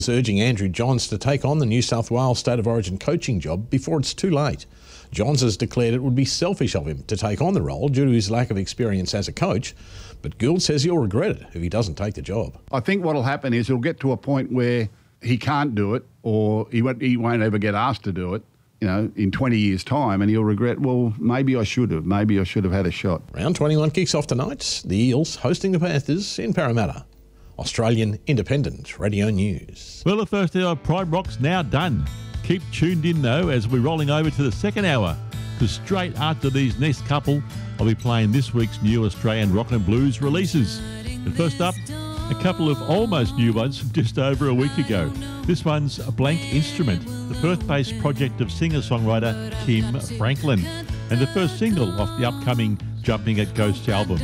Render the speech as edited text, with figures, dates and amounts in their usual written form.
Urging Andrew Johns to take on the New South Wales State of Origin coaching job before it's too late. Johns has declared it would be selfish of him to take on the role due to his lack of experience as a coach, but Gould says he'll regret it if he doesn't take the job. I think what will happen is he'll get to a point where he can't do it, or he won't ever get asked to do it, in 20 years' time, and he'll regret, well, maybe I should have had a shot. Round 21 kicks off tonight. The Eels hosting the Panthers in Parramatta. Australian Independent Radio News. Well, the first hour of Prime Rock's now done. Keep tuned in, though, as we're rolling over to the second hour, because straight after these next couple, I'll be playing this week's new Australian rock and blues releases. But first up, a couple of almost new ones from just over a week ago. This one's A Blank Instrument, the Perth-based project of singer-songwriter Kim Franklin, and the first single off the upcoming Jumping at Ghosts album.